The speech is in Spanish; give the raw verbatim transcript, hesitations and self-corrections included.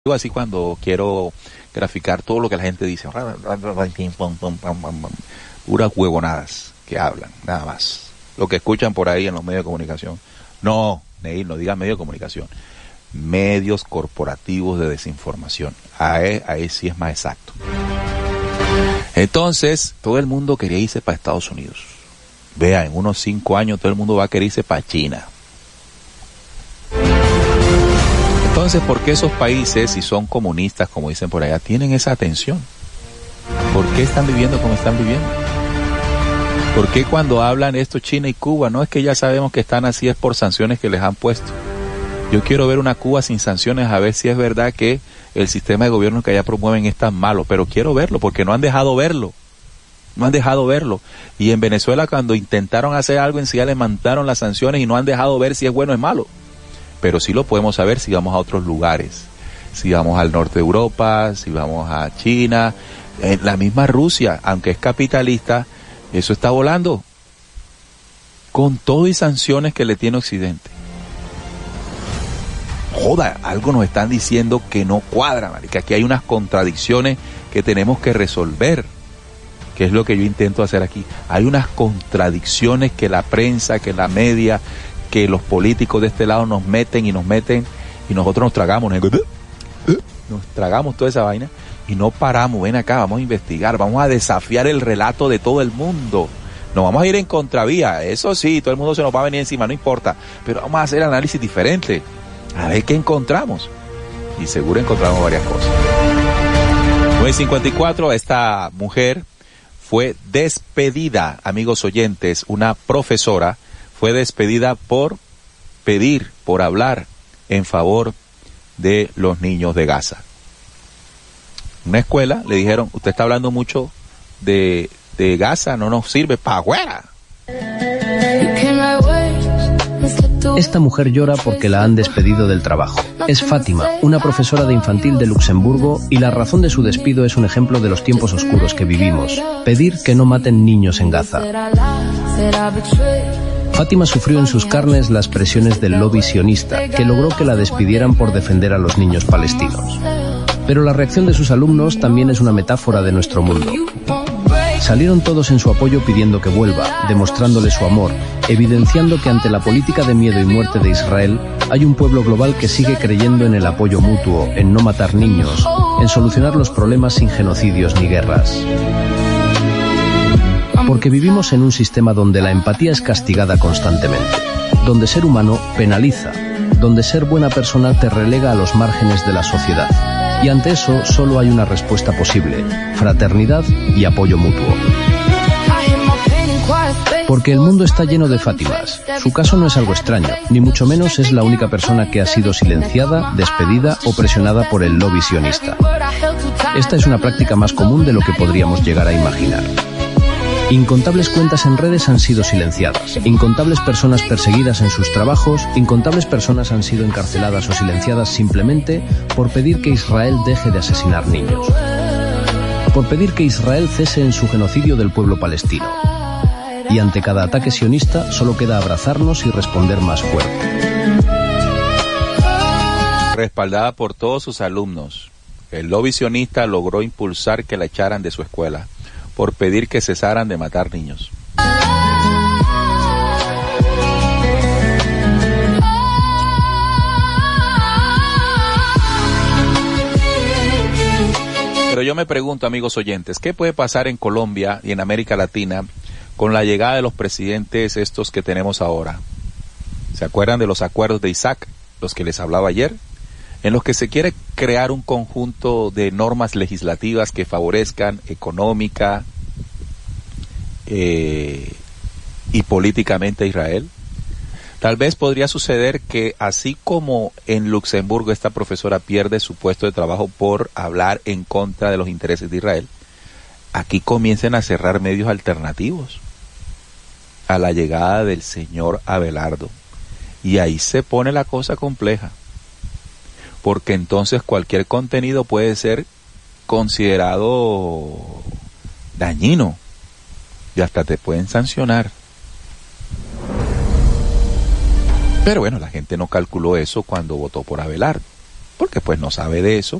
Digo así cuando quiero graficar todo lo que la gente dice, puras huevonadas que hablan, nada más. Lo que escuchan por ahí en los medios de comunicación. No, Neil, no diga medios de comunicación. Medios corporativos de desinformación. Ahí, ahí sí es más exacto. Entonces, todo el mundo quería irse para Estados Unidos. Vea, en unos cinco años todo el mundo va a querer irse para China. Entonces, ¿por qué esos países, si son comunistas, como dicen por allá, tienen esa atención? ¿Por qué están viviendo como están viviendo? ¿Por qué cuando hablan esto China y Cuba? No es que ya sabemos que están así, es por sanciones que les han puesto. Yo quiero ver una Cuba sin sanciones, a ver si es verdad que el sistema de gobierno que allá promueven es tan malo, pero quiero verlo, porque no han dejado verlo. No han dejado verlo. Y en Venezuela, cuando intentaron hacer algo, enseguida le mandaron las sanciones y no han dejado ver si es bueno o es malo. Pero sí lo podemos saber si vamos a otros lugares, si vamos al norte de Europa, si vamos a China, en la misma Rusia, aunque es capitalista, eso está volando, con todo y sanciones que le tiene Occidente. Joda, algo nos están diciendo que no cuadra, marica, aquí hay unas contradicciones que tenemos que resolver, que es lo que yo intento hacer aquí. Hay unas contradicciones que la prensa, que la media, que los políticos de este lado nos meten y nos meten y nosotros nos tragamos, nos tragamos toda esa vaina y no paramos. Ven acá, vamos a investigar, vamos a desafiar el relato de todo el mundo. Nos vamos a ir en contravía, eso sí, todo el mundo se nos va a venir encima, no importa, pero vamos a hacer análisis diferente, a ver qué encontramos. Y seguro encontramos varias cosas. nueve cincuenta y cuatro, esta mujer fue despedida, amigos oyentes, una profesora fue despedida por pedir, por hablar en favor de los niños de Gaza. Una escuela le dijeron, usted está hablando mucho de, de Gaza, no nos sirve para afuera. Esta mujer llora porque la han despedido del trabajo. Es Fátima, una profesora de infantil de Luxemburgo, y la razón de su despido es un ejemplo de los tiempos oscuros que vivimos. Pedir que no maten niños en Gaza. Fátima sufrió en sus carnes las presiones del lobby sionista, que logró que la despidieran por defender a los niños palestinos. Pero la reacción de sus alumnos también es una metáfora de nuestro mundo. Salieron todos en su apoyo pidiendo que vuelva, demostrándole su amor, evidenciando que ante la política de miedo y muerte de Israel, hay un pueblo global que sigue creyendo en el apoyo mutuo, en no matar niños, en solucionar los problemas sin genocidios ni guerras. Porque vivimos en un sistema donde la empatía es castigada constantemente, donde ser humano penaliza, donde ser buena persona te relega a los márgenes de la sociedad. Y ante eso solo hay una respuesta posible: fraternidad y apoyo mutuo. Porque el mundo está lleno de Fátimas. Su caso no es algo extraño, ni mucho menos es la única persona que ha sido silenciada, despedida o presionada por el lobby sionista. Esta es una práctica más común de lo que podríamos llegar a imaginar. Incontables cuentas en redes han sido silenciadas, incontables personas perseguidas en sus trabajos, incontables personas han sido encarceladas o silenciadas simplemente por pedir que Israel deje de asesinar niños, por pedir que Israel cese en su genocidio del pueblo palestino. Y ante cada ataque sionista solo queda abrazarnos y responder más fuerte. Respaldada por todos sus alumnos, el lobby sionista logró impulsar que la echaran de su escuela por pedir que cesaran de matar niños. Pero yo me pregunto, amigos oyentes, ¿qué puede pasar en Colombia y en América Latina con la llegada de los presidentes estos que tenemos ahora? ¿Se acuerdan de los acuerdos de Isaac, los que les hablaba ayer? En los que se quiere crear un conjunto de normas legislativas que favorezcan económica eh, y políticamente a Israel. Tal vez podría suceder que así como en Luxemburgo esta profesora pierde su puesto de trabajo por hablar en contra de los intereses de Israel, aquí comiencen a cerrar medios alternativos a la llegada del señor Abelardo. Y ahí se pone la cosa compleja, porque entonces cualquier contenido puede ser considerado dañino y hasta te pueden sancionar. Pero bueno, la gente no calculó eso cuando votó por Abelardo. porque pues no sabe de eso,